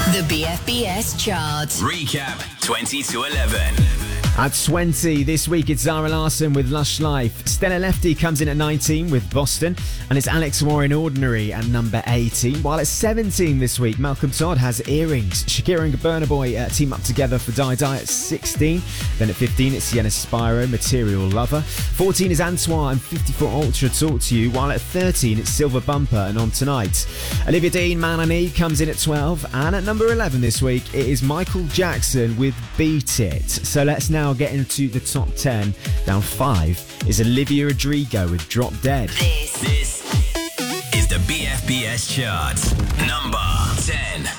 The BFBS chart. Recap 20 to 11. At 20 this week, it's Zara Larsson with Lush Life. Stella Lefty comes in at 19 with Boston, and it's Alex Warren Ordinary at number 18. While at 17 this week, Malcolm Todd has Earrings. Shakira and Burna Boy team up together for Die Die at 16. Then at 15, it's Sienna Spyro, Material Lover. 14 is Antoine and 54 Ultra, Talk to You. While at 13, it's Silver Bumper and On Tonight. Olivia Dean, Man I Need, comes in at 12. And at number 11 this week, it is Michael Jackson with Beat It. So let's now get into the top 10. Down 5 is Olivia Rodrigo with Drop Dead. This is the BFBS chart. Number 10.